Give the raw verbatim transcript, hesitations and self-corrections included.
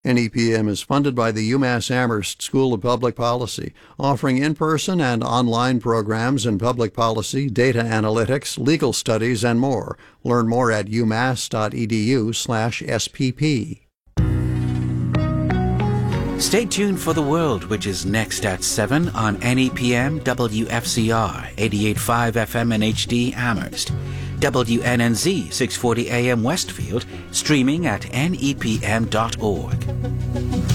N E P M is funded by the UMass Amherst School of Public Policy, offering in-person and online programs in public policy, data analytics, legal studies, and more. Learn more at umass.edu slash SPP. Stay tuned for The World, which is next at seven on N E P M W F C R eighty-eight point five F M and H D Amherst, W N N Z six forty A M Westfield, streaming at N E P M dot org.